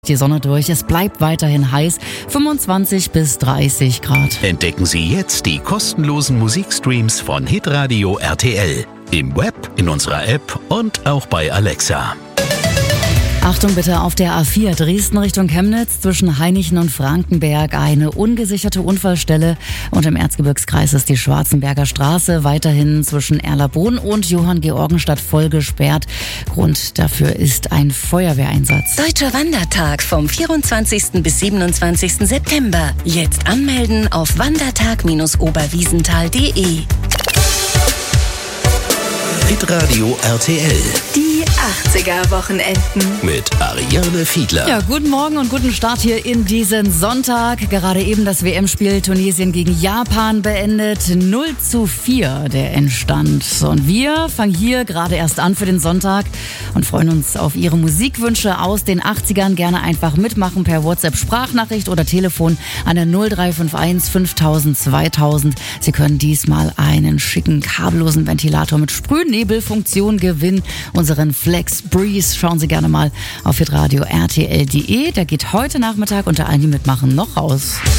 Die Sonne durch, es bleibt weiterhin heiß, 25 bis 30 Grad. Entdecken Sie jetzt die kostenlosen Musikstreams von Hitradio RTL. Im Web, in unserer App und auch bei Alexa. Achtung bitte auf der A4 Dresden Richtung Chemnitz zwischen Hainichen und Frankenberg eine ungesicherte Unfallstelle und im Erzgebirgskreis ist die Schwarzenberger Straße weiterhin zwischen Erlabrunn und Johanngeorgenstadt voll gesperrt. Grund dafür ist ein Feuerwehreinsatz. Deutscher Wandertag vom 24. bis 27. September. Jetzt anmelden auf wandertag-oberwiesenthal.de. Hitradio RTL. Die 80er-Wochenenden. Mit Ariane Fiedler. Ja, guten Morgen und guten Start hier in diesen Sonntag. Gerade eben das WM-Spiel Tunesien gegen Japan beendet. 0:4 der Endstand. Und wir fangen hier gerade erst an für den Sonntag und freuen uns auf Ihre Musikwünsche aus den 80ern. Gerne einfach mitmachen per WhatsApp-Sprachnachricht oder Telefon an der 0351 5000 2000. Sie können diesmal einen schicken kabellosen Ventilator mit Sprühnebelfunktion gewinnen. Unseren Flex Breeze. Schauen Sie gerne mal auf hitradio rtl.de. Der geht heute Nachmittag unter allen, die mitmachen, noch raus.